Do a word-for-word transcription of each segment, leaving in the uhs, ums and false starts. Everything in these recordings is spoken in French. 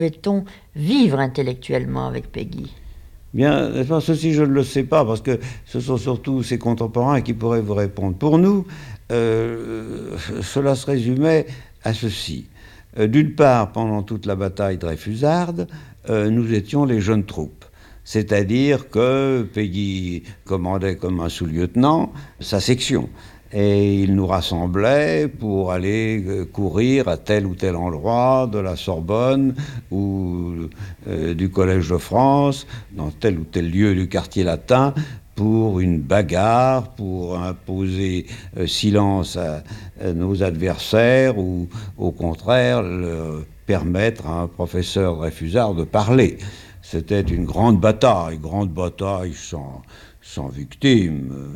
Peut-on vivre intellectuellement avec Péguy? Bien, ceci je ne le sais pas, parce que ce sont surtout ses contemporains qui pourraient vous répondre. Pour nous, euh, cela se résumait à ceci. Euh, D'une part, pendant toute la bataille dreyfusarde, euh, nous étions les jeunes troupes. C'est-à-dire que Péguy commandait comme un sous-lieutenant sa section. Et il nous rassemblait pour aller euh, courir à tel ou tel endroit de la Sorbonne ou euh, du Collège de France, dans tel ou tel lieu du quartier latin, pour une bagarre, pour imposer euh, silence à, à nos adversaires ou au contraire le, permettre à un professeur Dreyfusard de parler. C'était une grande bataille, grande bataille sans, sans victime. Euh,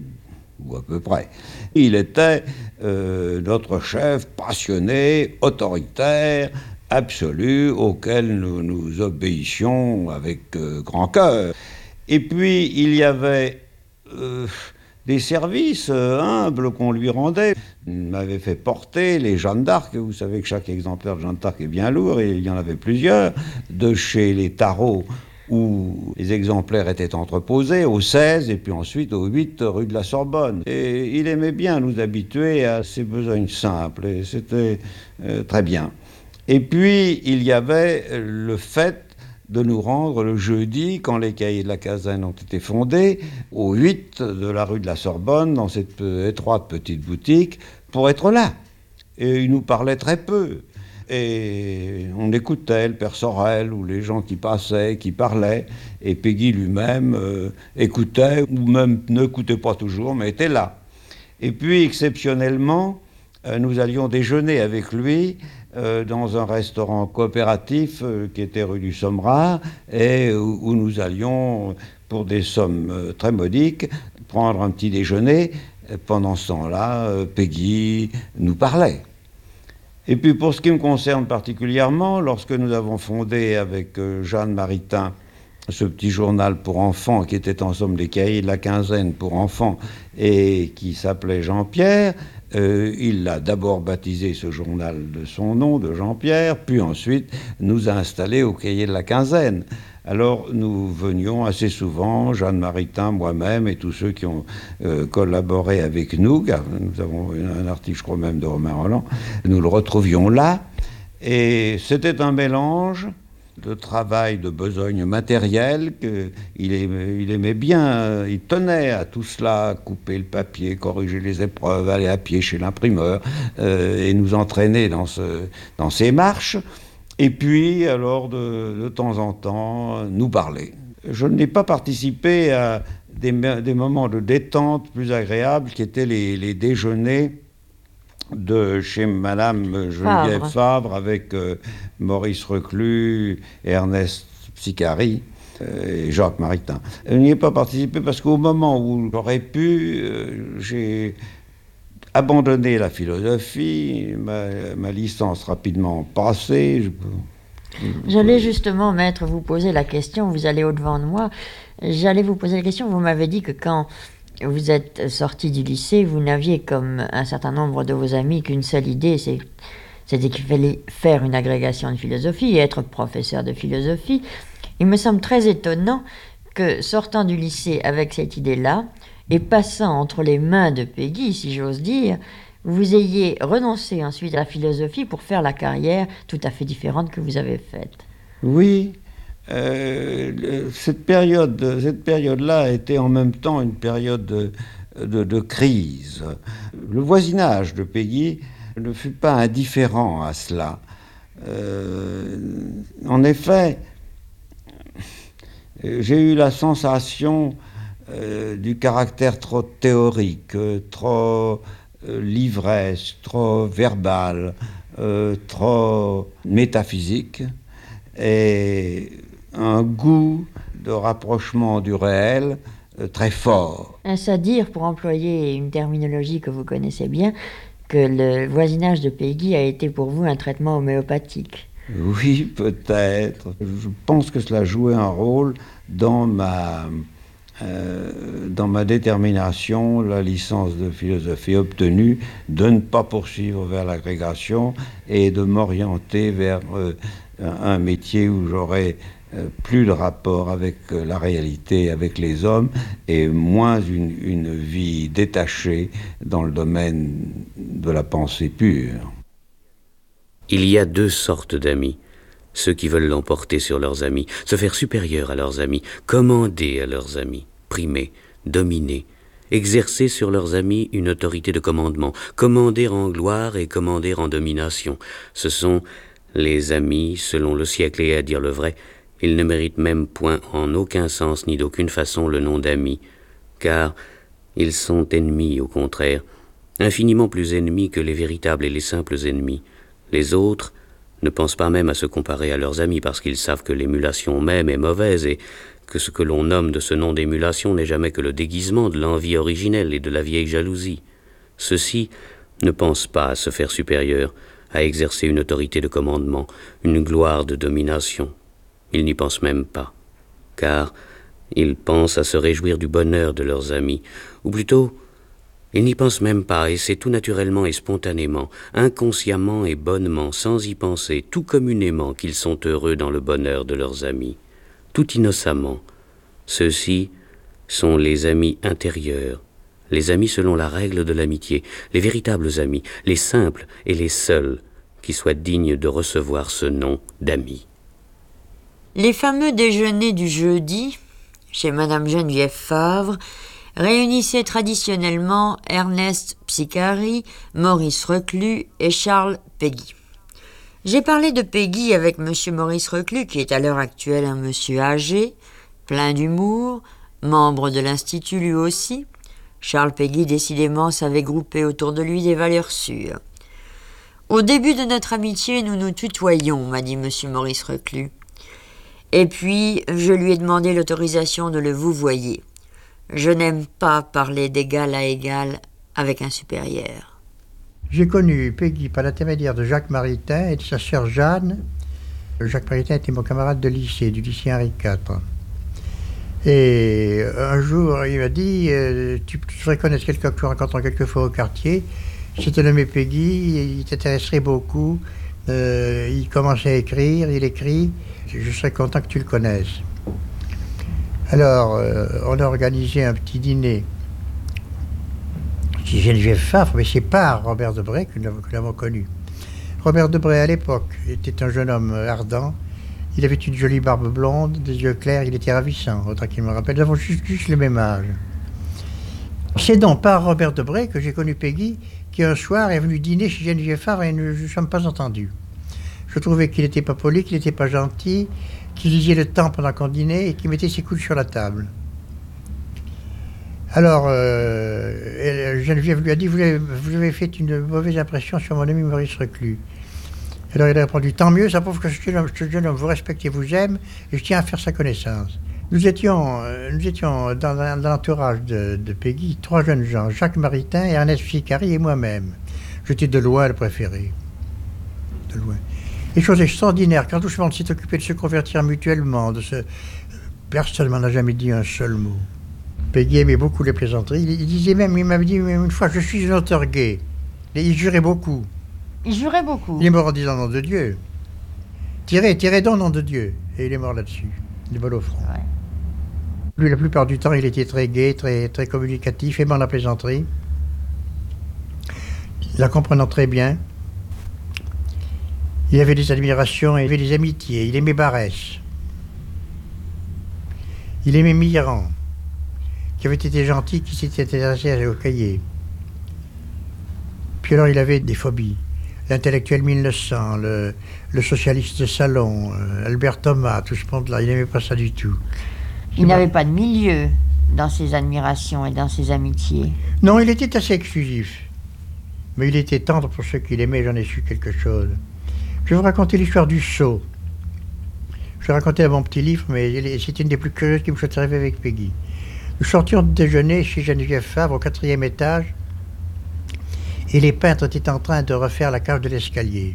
ou à peu près. Il était euh, notre chef passionné, autoritaire, absolu, auquel nous nous obéissions avec euh, grand cœur. Et puis, il y avait euh, des services euh, humbles qu'on lui rendait. Il m'avait fait porter les Jeanne d'Arc. Vous savez que chaque exemplaire de Jeanne d'Arc est bien lourd, et il y en avait plusieurs, de chez les Tarot, où les exemplaires étaient entreposés, au seize et puis ensuite au huit rue de la Sorbonne. Et il aimait bien nous habituer à ces besognes simples, et c'était euh, très bien. Et puis, il y avait le fait de nous rendre le jeudi, quand les cahiers de la Caserne ont été fondés, au huit de la rue de la Sorbonne, dans cette étroite petite boutique, pour être là. Et il nous parlait très peu. Et on écoutait le père Sorel ou les gens qui passaient, qui parlaient, et Péguy lui-même euh, écoutait, ou même n'écoutait pas toujours, mais était là. Et puis, exceptionnellement, euh, nous allions déjeuner avec lui euh, dans un restaurant coopératif euh, qui était rue du Sommerat, et où, où nous allions, pour des sommes euh, très modiques, prendre un petit déjeuner. Pendant ce temps-là, euh, Péguy nous parlait. Et puis pour ce qui me concerne particulièrement, lorsque nous avons fondé avec euh, Jeanne Maritain ce petit journal pour enfants qui était en somme des cahiers de la quinzaine pour enfants et qui s'appelait Jean-Pierre, euh, il l'a d'abord baptisé ce journal de son nom, de Jean-Pierre, puis ensuite nous a installés au cahier de la quinzaine. Alors nous venions assez souvent, Jeanne Maritain, moi-même et tous ceux qui ont euh, collaboré avec nous, car nous avons un article, je crois même, de Romain Roland, nous le retrouvions là, et c'était un mélange de travail de besogne matérielle, qu'il aimait, il aimait bien, il tenait à tout cela, couper le papier, corriger les épreuves, aller à pied chez l'imprimeur, euh, et nous entraîner dans, ce, dans ces marches. Et puis, alors, de, de temps en temps, nous parler. Je n'ai pas participé à des, des moments de détente plus agréables qui étaient les, les déjeuners de chez Madame Geneviève Favre, Favre avec euh, Maurice Reclus, Ernest Sicari euh, et Jacques Maritain. Je n'y ai pas participé parce qu'au moment où j'aurais pu, euh, j'ai abandonné la philosophie, ma, ma licence rapidement passée. Je... J'allais justement, maître, vous poser la question, vous allez au-devant de moi, j'allais vous poser la question, vous m'avez dit que quand vous êtes sorti du lycée, vous n'aviez comme un certain nombre de vos amis qu'une seule idée, c'est, c'était qu'il fallait faire une agrégation de philosophie et être professeur de philosophie. Il me semble très étonnant que sortant du lycée avec cette idée-là, et passant entre les mains de Péguy, si j'ose dire, vous ayez renoncé ensuite à la philosophie pour faire la carrière tout à fait différente que vous avez faite. Oui, euh, cette période, cette période-là était en même temps une période de, de, de crise. Le voisinage de Péguy ne fut pas indifférent à cela. Euh, en effet, j'ai eu la sensation euh, du caractère trop théorique, trop euh, l'ivresse, trop verbal, euh, trop métaphysique, et un goût de rapprochement du réel euh, très fort. Est-ce à dire, pour employer une terminologie que vous connaissez bien, que le voisinage de Péguy a été pour vous un traitement homéopathique? Oui, peut-être. Je pense que cela jouait un rôle dans ma, euh, dans ma détermination, la licence de philosophie obtenue, de ne pas poursuivre vers l'agrégation et de m'orienter vers euh, un, un métier où j'aurais euh, plus de rapport avec euh, la réalité, avec les hommes, et moins une, une vie détachée dans le domaine de la pensée pure. Il y a deux sortes d'amis. Ceux qui veulent l'emporter sur leurs amis, se faire supérieur à leurs amis, commander à leurs amis, primer, dominer, exercer sur leurs amis une autorité de commandement, commander en gloire et commander en domination. Ce sont les amis, selon le siècle et à dire le vrai, ils ne méritent même point en aucun sens ni d'aucune façon le nom d'amis, car ils sont ennemis au contraire, infiniment plus ennemis que les véritables et les simples ennemis. Les autres ne pensent pas même à se comparer à leurs amis parce qu'ils savent que l'émulation même est mauvaise et que ce que l'on nomme de ce nom d'émulation n'est jamais que le déguisement de l'envie originelle et de la vieille jalousie. Ceux-ci ne pensent pas à se faire supérieur, à exercer une autorité de commandement, une gloire de domination. Ils n'y pensent même pas, car ils pensent à se réjouir du bonheur de leurs amis, ou plutôt, ils n'y pensent même pas, et c'est tout naturellement et spontanément, inconsciemment et bonnement, sans y penser, tout communément qu'ils sont heureux dans le bonheur de leurs amis, tout innocemment. Ceux-ci sont les amis intérieurs, les amis selon la règle de l'amitié, les véritables amis, les simples et les seuls qui soient dignes de recevoir ce nom d'amis. Les fameux déjeuners du jeudi, chez Madame Geneviève Favre, réunissaient traditionnellement Ernest Psicari, Maurice Reclus et Charles Péguy. J'ai parlé de Péguy avec monsieur Maurice Reclus, qui est à l'heure actuelle un monsieur âgé, plein d'humour, membre de l'Institut lui aussi. Charles Péguy, décidément, savait grouper autour de lui des valeurs sûres. Au début de notre amitié, nous nous tutoyions, m'a dit monsieur Maurice Reclus. Et puis, je lui ai demandé l'autorisation de le vouvoyer. Je n'aime pas parler d'égal à égal avec un supérieur. J'ai connu Péguy par l'intermédiaire de Jacques Maritain et de sa sœur Jeanne. Jacques Maritain était mon camarade de lycée, du lycée Henri quatre. Et un jour, il m'a dit euh, « Tu devrais connaître quelqu'un que tu rencontres quelquefois au quartier. Si tu nommé Péguy, il t'intéresserait beaucoup. Euh, il commence à écrire, il écrit. Je serais content que tu le connaisses. » Alors, euh, on a organisé un petit dîner chez Geneviève Favre, mais c'est pas Robert Debray que nous l'avons connu. Robert Debray, à l'époque, était un jeune homme ardent. Il avait une jolie barbe blonde, des yeux clairs, il était ravissant, autant qu'il me rappelle. Nous avons juste, juste le même âge. C'est donc par Robert Debray que j'ai connu Péguy, qui un soir est venu dîner chez Geneviève Favre et nous ne nous sommes pas entendus. Je trouvais qu'il n'était pas poli, qu'il n'était pas gentil, qu'il lisait le temps pendant qu'on dînait et qu'il mettait ses coudes sur la table. Alors, euh, Geneviève lui a dit, vous avez, vous avez fait une mauvaise impression sur mon ami Maurice Reclus. Alors il a répondu, tant mieux, ça prouve que ce jeune homme, ce jeune homme vous respecte et vous aime, et je tiens à faire sa connaissance. Nous étions, nous étions dans, dans l'entourage de, de Péguy, trois jeunes gens, Jacques Maritain, Ernest Psicari et moi-même. J'étais de loin le préféré. De loin. Et chose extraordinaire, quand tout le monde s'est occupé de se convertir mutuellement, de se... personne ne m'en a jamais dit un seul mot. Péguy aimait beaucoup les plaisanteries. Il, il disait même, il m'avait dit une fois, je suis un auteur gay. Et il jurait beaucoup. Il jurait beaucoup. Il est mort en disant nom de Dieu. Tirez, tirez donc nom de Dieu. Et il est mort là-dessus. Il est mort au front. Ouais. Lui, la plupart du temps, il était très gai, très, très communicatif, aimant la plaisanterie. La comprenant très bien. Il avait des admirations, il avait des amitiés. Il aimait Barès. Il aimait Mirand, qui avait été gentil, qui s'était intéressé au cahier. Puis alors, il avait des phobies. L'intellectuel mille neuf cents, le, le socialiste de salon, euh, Albert Thomas, tout ce monde-là, il n'aimait pas ça du tout. Il n'avait pas de milieu dans ses admirations et dans ses amitiés. Non, il était assez exclusif. Mais il était tendre pour ceux qu'il aimait, j'en ai su quelque chose. Je vais vous raconter l'histoire du seau. Je vais raconter à mon petit livre, mais c'est une des plus curieuses qui me soit arrivée avec Péguy. Nous sortions de déjeuner chez Geneviève Favre au quatrième étage, et les peintres étaient en train de refaire la cage de l'escalier.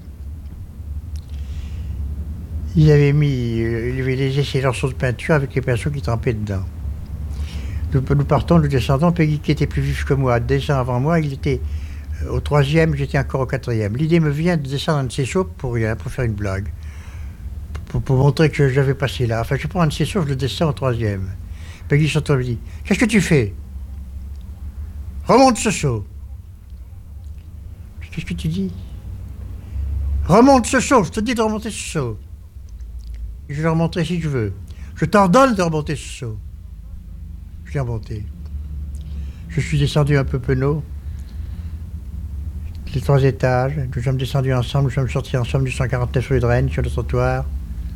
Ils avaient mis, ils avaient laissé ces morceaux de peinture avec les pinceaux qui trempaient dedans. Nous, nous partons, nous descendons. Péguy, qui était plus vif que moi, descend avant moi. Il était au troisième, j'étais encore au quatrième. L'idée me vient de descendre un de ces sauts pour rien, pour faire une blague. pour, pour montrer que j'avais passé là. Enfin, je prends un de ces sauts, je le descends au troisième. Peggy s'entend me dit, qu'est-ce que tu fais? Remonte ce saut. Qu'est-ce que tu dis? Remonte ce saut, je te dis de remonter ce saut. Je vais le remonter si tu veux. Je t'ordonne de remonter ce saut. Je l'ai remonté. Je suis descendu un peu penaud. Les trois étages. Nous sommes descendus ensemble, nous sommes sortis ensemble du cent quarante-neuf rue de Rennes, sur le trottoir.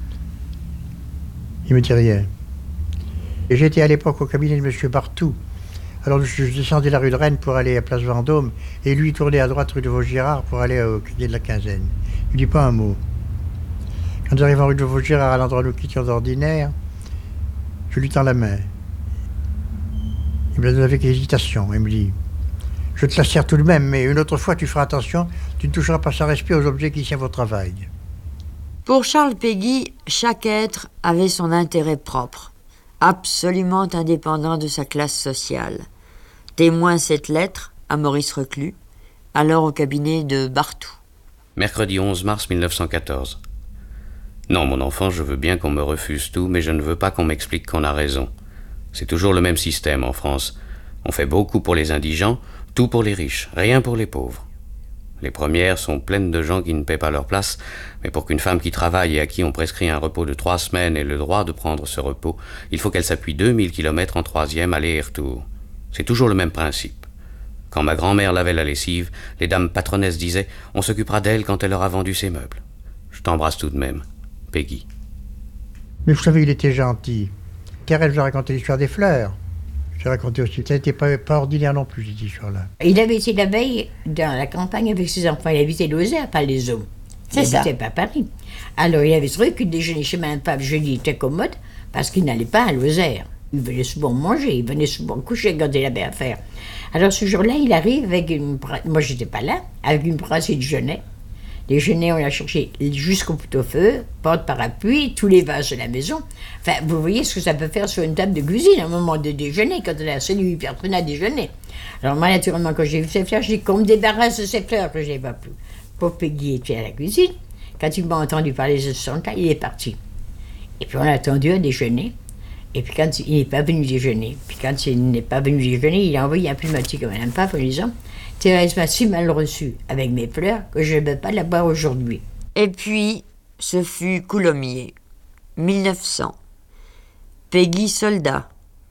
Il me dit rien. Et j'étais à l'époque au cabinet de M. Bartou. Alors je descendais la rue de Rennes pour aller à Place Vendôme, et lui tournait à droite rue de Vaugirard pour aller au cabinet de la Quinzaine. Il ne dit pas un mot. Quand nous arrivons rue de Vaugirard, à l'endroit où nous quittions d'ordinaire, je lui tends la main. Il me la donne avec hésitation. Il me dit, je te la serre tout de même, mais une autre fois tu feras attention, tu ne toucheras pas sans respect aux objets qui servent au travail. Pour Charles Péguy, chaque être avait son intérêt propre, absolument indépendant de sa classe sociale. Témoin cette lettre à Maurice Reclus, alors au cabinet de Bartou. Mercredi onze mars mille neuf cent quatorze. Non, mon enfant, je veux bien qu'on me refuse tout, mais je ne veux pas qu'on m'explique qu'on a raison. C'est toujours le même système en France. On fait beaucoup pour les indigents, tout pour les riches, rien pour les pauvres. Les premières sont pleines de gens qui ne paient pas leur place, mais pour qu'une femme qui travaille et à qui on prescrit un repos de trois semaines ait le droit de prendre ce repos, il faut qu'elle s'appuie deux mille kilomètres en troisième aller et retour. C'est toujours le même principe. Quand ma grand-mère lavait la lessive, les dames patronnesses disaient « On s'occupera d'elle quand elle aura vendu ses meubles ». Je t'embrasse tout de même, Péguy. Mais vous savez, il était gentil. Carrel vous a raconté l'histoire des fleurs. J'ai raconté aussi. Ça n'était pas, pas ordinaire non plus, cette histoire-là. Il avait été la veille dans la campagne avec ses enfants. Il habitait Lozère, pas les eaux. C'est ça. Il n'habitait pas Paris. Alors, il avait trouvé que déjeuner chez Mme Pape jeudi était commode parce qu'il n'allait pas à Lozère. Il venait souvent manger, il venait souvent coucher quand il avait à faire. Alors, ce jour-là, il arrive avec une... Moi, j'étais pas là, avec une brassée de genêts. Les genêts, on l'a cherché jusqu'au pot-au-feu, porte-parapluie, tous les vases de la maison. Enfin, vous voyez ce que ça peut faire sur une table de cuisine, à un moment de déjeuner, quand on a seul huit personnes à déjeuner. Alors moi, naturellement, quand j'ai vu ces fleurs, j'ai dit qu'on me débarrasse de ces fleurs que je n'ai pas plus. Pauvre Péguy était à la cuisine. Quand il m'a entendu parler de ce son-là, il est parti. Et puis on l'a attendu à déjeuner. Et puis quand il n'est pas venu déjeuner, puis quand il n'est pas venu déjeuner, il a envoyé un plumatique à Mme Pape en disant « Thérèse m'a si mal reçue avec mes pleurs que je ne peux pas la boire aujourd'hui. » Et puis, ce fut Coulommiers, mille neuf cents. Péguy soldat.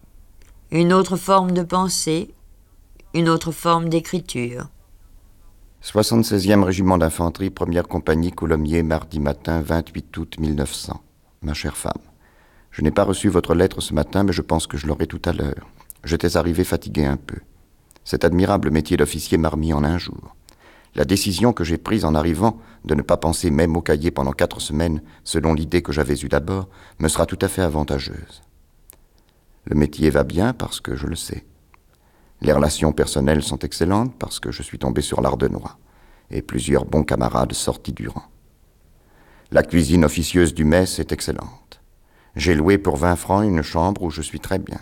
Une autre forme de pensée, une autre forme d'écriture. soixante-seizième régiment d'infanterie, première compagnie, Coulommiers, mardi matin, vingt-huit août mille neuf cents. Ma chère femme, je n'ai pas reçu votre lettre ce matin, mais je pense que je l'aurai tout à l'heure. J'étais arrivé fatigué un peu. Cet admirable métier d'officier m'a remis en un jour. La décision que j'ai prise en arrivant, de ne pas penser même au cahier pendant quatre semaines, selon l'idée que j'avais eue d'abord, me sera tout à fait avantageuse. Le métier va bien parce que je le sais. Les relations personnelles sont excellentes parce que je suis tombé sur l'Ardenois, et plusieurs bons camarades sortis du rang. La cuisine officieuse du mess est excellente. J'ai loué pour vingt francs une chambre où je suis très bien.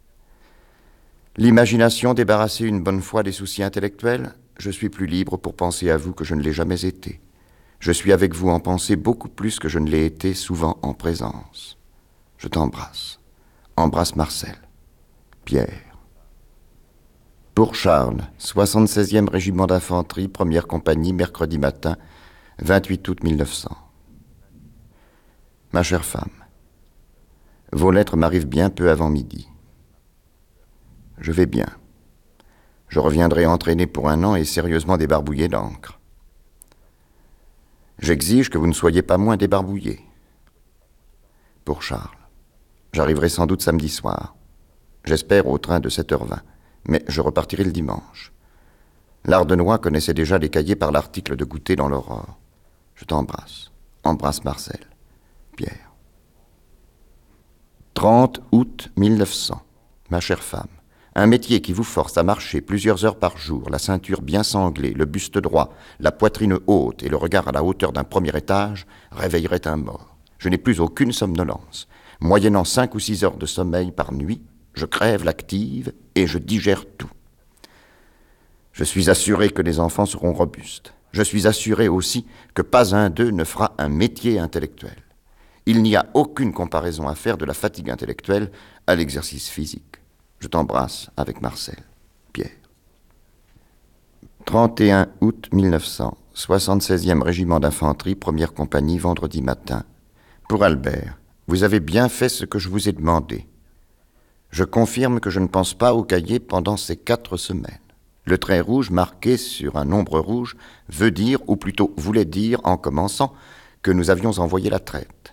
L'imagination débarrassée une bonne fois des soucis intellectuels, je suis plus libre pour penser à vous que je ne l'ai jamais été. Je suis avec vous en pensée beaucoup plus que je ne l'ai été souvent en présence. Je t'embrasse. Embrasse Marcel. Pierre. Pour Charles, soixante-seizième régiment d'infanterie, première compagnie, mercredi matin, vingt-huit août mille neuf cents. Ma chère femme, vos lettres m'arrivent bien peu avant midi. Je vais bien. Je reviendrai entraîné pour un an et sérieusement débarbouillé d'encre. J'exige que vous ne soyez pas moins débarbouillé. Pour Charles, j'arriverai sans doute samedi soir. J'espère au train de sept heures vingt, mais je repartirai le dimanche. L'Ardenois connaissait déjà les cahiers par l'article de Goûter dans l'Aurore. Je t'embrasse. Embrasse Marcel. Pierre. trente août mille neuf cents. Ma chère femme, un métier qui vous force à marcher plusieurs heures par jour, la ceinture bien sanglée, le buste droit, la poitrine haute et le regard à la hauteur d'un premier étage, réveillerait un mort. Je n'ai plus aucune somnolence. Moyennant cinq ou six heures de sommeil par nuit, je crève l'active et je digère tout. Je suis assuré que les enfants seront robustes. Je suis assuré aussi que pas un d'eux ne fera un métier intellectuel. Il n'y a aucune comparaison à faire de la fatigue intellectuelle à l'exercice physique. Je t'embrasse avec Marcel. Pierre. trente et un août mille neuf cents, soixante-seizième régiment d'infanterie, première compagnie, vendredi matin. Pour Albert, vous avez bien fait ce que je vous ai demandé. Je confirme que je ne pense pas au cahier pendant ces quatre semaines. Le trait rouge marqué sur un nombre rouge veut dire, ou plutôt voulait dire en commençant, que nous avions envoyé la traite.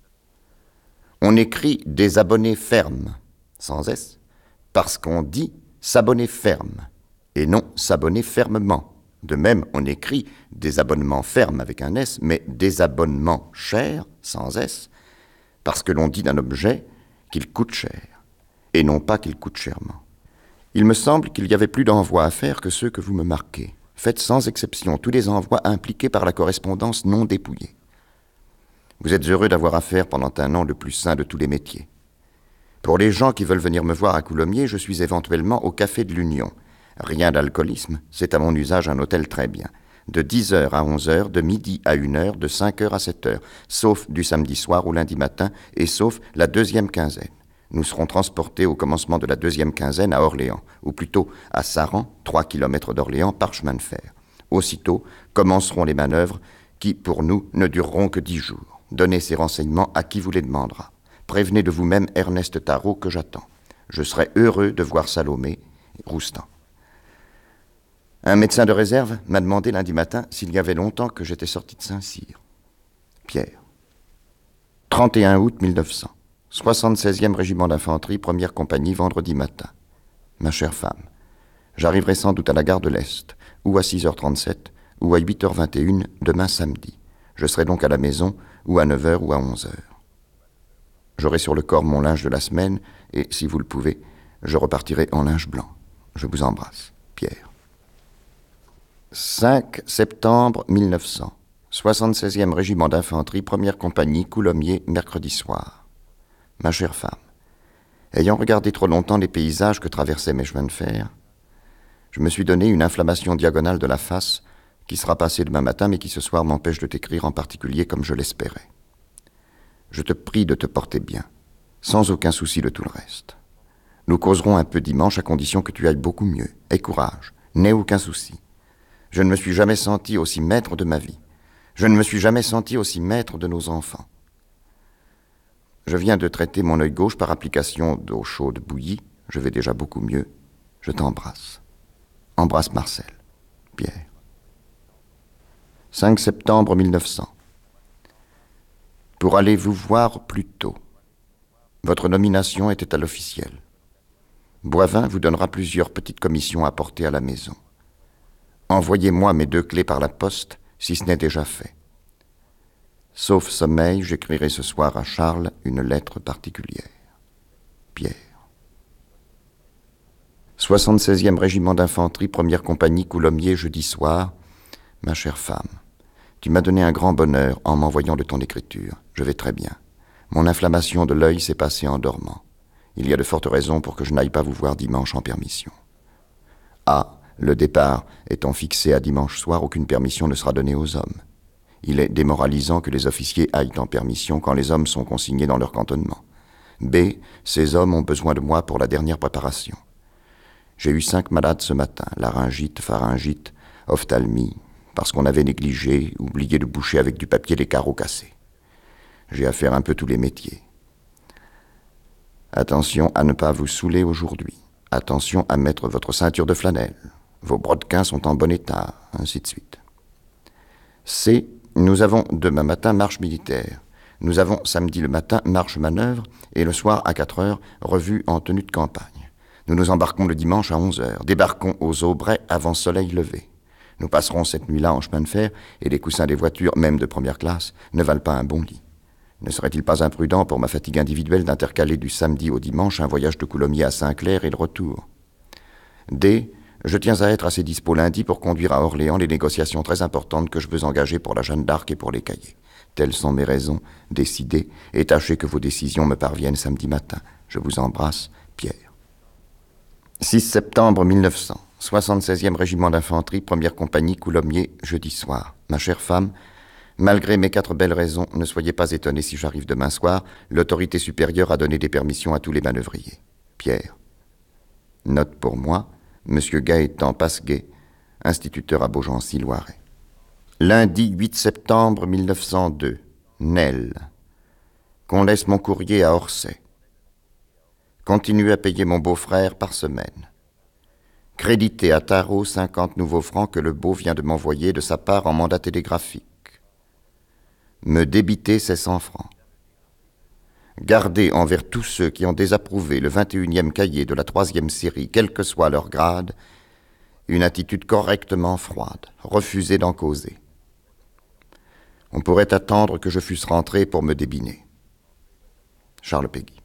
On écrit des abonnés fermes, sans S, parce qu'on dit s'abonner ferme, et non s'abonner fermement. De même, on écrit des abonnements fermes avec un S, mais des abonnements chers, sans S, parce que l'on dit d'un objet qu'il coûte cher, et non pas qu'il coûte chèrement. Il me semble qu'il y avait plus d'envois à faire que ceux que vous me marquez. Faites sans exception tous les envois impliqués par la correspondance non dépouillée. Vous êtes heureux d'avoir affaire pendant un an le plus sain de tous les métiers. Pour les gens qui veulent venir me voir à Coulommiers, je suis éventuellement au Café de l'Union. Rien d'alcoolisme, c'est à mon usage un hôtel très bien. De dix heures à onze heures, de midi à une heure, de cinq heures à sept heures, sauf du samedi soir au lundi matin, et sauf la deuxième quinzaine. Nous serons transportés au commencement de la deuxième quinzaine à Orléans, ou plutôt à Saran, trois kilomètres d'Orléans, par chemin de fer. Aussitôt commenceront les manœuvres qui, pour nous, ne dureront que dix jours. Donnez ces renseignements à qui vous les demandera. Prévenez de vous-même Ernest Tarot que j'attends. Je serai heureux de voir Salomé, Roustan. Un médecin de réserve m'a demandé lundi matin s'il y avait longtemps que j'étais sorti de Saint-Cyr. Pierre. trente et un août mille neuf cents. soixante-seizième régiment d'infanterie, première compagnie, vendredi matin. Ma chère femme, j'arriverai sans doute à la gare de l'Est, ou à six heures trente-sept, ou à huit heures vingt et une, demain samedi. Je serai donc à la maison, ou à neuf heures ou à onze heures. J'aurai sur le corps mon linge de la semaine, et, si vous le pouvez, je repartirai en linge blanc. Je vous embrasse. Pierre. cinq septembre mille neuf cents. soixante-seizième régiment d'infanterie, première compagnie, Coulommiers, mercredi soir. Ma chère femme, ayant regardé trop longtemps les paysages que traversaient mes chemins de fer, je me suis donné une inflammation diagonale de la face qui sera passée demain matin, mais qui ce soir m'empêche de t'écrire en particulier comme je l'espérais. Je te prie de te porter bien, sans aucun souci de tout le reste. Nous causerons un peu dimanche à condition que tu ailles beaucoup mieux. Aie courage, n'aie aucun souci. Je ne me suis jamais senti aussi maître de ma vie. Je ne me suis jamais senti aussi maître de nos enfants. Je viens de traiter mon œil gauche par application d'eau chaude bouillie. Je vais déjà beaucoup mieux. Je t'embrasse. Embrasse Marcel. Pierre. cinq septembre mille neuf cents. Pour aller vous voir plus tôt. Votre nomination était à l'officiel. Boivin vous donnera plusieurs petites commissions à porter à la maison. Envoyez-moi mes deux clés par la poste, si ce n'est déjà fait. Sauf sommeil, j'écrirai ce soir à Charles une lettre particulière. Pierre. soixante-seizième régiment d'infanterie, première compagnie, Coulommiers, jeudi soir. Ma chère femme, tu m'as donné un grand bonheur en m'envoyant de ton écriture. Je vais très bien. Mon inflammation de l'œil s'est passée en dormant. Il y a de fortes raisons pour que je n'aille pas vous voir dimanche en permission. Ah, le départ étant fixé à dimanche soir, aucune permission ne sera donnée aux hommes. Il est démoralisant que les officiers aillent en permission quand les hommes sont consignés dans leur cantonnement. B, ces hommes ont besoin de moi pour la dernière préparation. J'ai eu cinq malades ce matin, laryngite, pharyngite, ophtalmie, parce qu'on avait négligé, oublié de boucher avec du papier les carreaux cassés. J'ai à faire un peu tous les métiers. Attention à ne pas vous saouler aujourd'hui. Attention à mettre votre ceinture de flanelle. Vos brodequins sont en bon état, ainsi de suite. C. Nous avons demain matin marche militaire. Nous avons samedi le matin marche manœuvre et le soir à quatre heures revue en tenue de campagne. Nous nous embarquons le dimanche à onze heures. Débarquons aux Aubrais avant soleil levé. Nous passerons cette nuit-là en chemin de fer et les coussins des voitures, même de première classe, ne valent pas un bon lit. Ne serait-il pas imprudent pour ma fatigue individuelle d'intercaler du samedi au dimanche un voyage de Coulommiers à Saint-Clair et le retour? D. Je tiens à être assez dispo lundi pour conduire à Orléans les négociations très importantes que je veux engager pour la Jeanne d'Arc et pour les cahiers. Telles sont mes raisons. Décidez et tâchez que vos décisions me parviennent samedi matin. Je vous embrasse, Pierre. six septembre mille neuf cents. soixante-seizième régiment d'infanterie, première compagnie, Coulommiers, jeudi soir. Ma chère femme, Malgré mes quatre belles raisons, ne soyez pas étonnés si j'arrive demain soir. L'autorité supérieure a donné des permissions à tous les manœuvriers. Pierre. Note pour moi, Monsieur Gaëtan Passeguet, instituteur à Beaugency-Loiret. Lundi huit septembre mille neuf cent deux. Nesle. Qu'on laisse mon courrier à Orsay. Continue à payer mon beau-frère par semaine. Crédité à Tarot cinquante nouveaux francs que le beau vient de m'envoyer de sa part en mandat télégraphique. Me débiter ces cent francs. Garder envers tous ceux qui ont désapprouvé le vingt et unième cahier de la troisième série, quel que soit leur grade, une attitude correctement froide, refuser d'en causer. On pourrait attendre que je fusse rentré pour me débiner. Charles Péguy.